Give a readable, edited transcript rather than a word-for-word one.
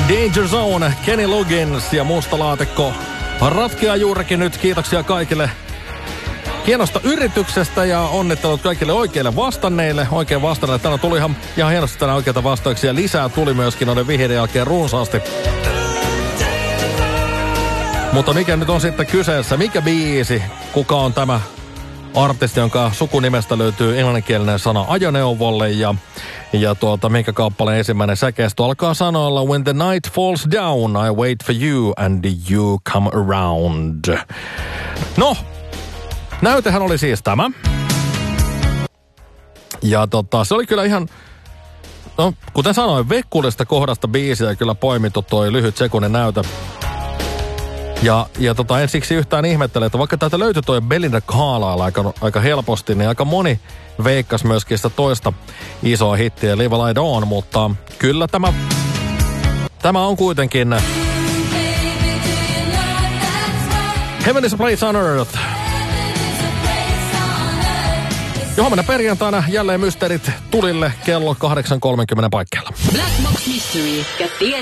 Danger Zone, Kenny Loggins ja Musta laatikko ratkeaa juurikin nyt. Kiitoksia kaikille hienosta yrityksestä ja onnittelut kaikille oikeille vastanneille. Oikein vastanneille. Tänään tuli ihan hienosti tänään oikeita vastauksia. Lisää tuli myöskin noiden vihjeiden jälkeen runsaasti. Mutta mikä nyt on sitten kyseessä? Mikä biisi? Kuka on tämä artisti, jonka sukunimestä löytyy englanninkielinen sana ajoneuvolle ja minkä kappaleen ensimmäinen säkeistö alkaa sanoilla When the night falls down, I wait for you and you come around. No, näytehän oli siis tämä. Ja se oli kyllä ihan, no kuten sanoin, vekkulista kohdasta biisiä kyllä poimittu toi lyhyt sekunnin näyte. Ja en siksi yhtään ihmettele, että vaikka täältä löytyi toi Belinda Carlisle aika helposti, niin aika moni veikkas myöskin sitä toista isoa hittiä, Live a Light On, mutta kyllä tämä on kuitenkin Heaven is a Place on Earth. Ja huomenna perjantaina jälleen mysteerit tulille kello 8.30 paikkeilla. Black Box Mystery.